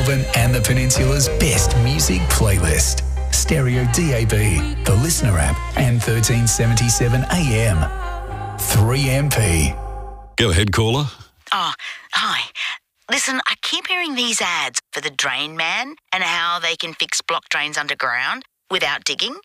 Melbourne and the Peninsula's best music playlist. Stereo DAB, the Listener app, and 1377 AM. 3MP. Go ahead, caller. Oh, hi. Listen, I keep hearing these ads for the Drain Man and how they can fix block drains underground without digging.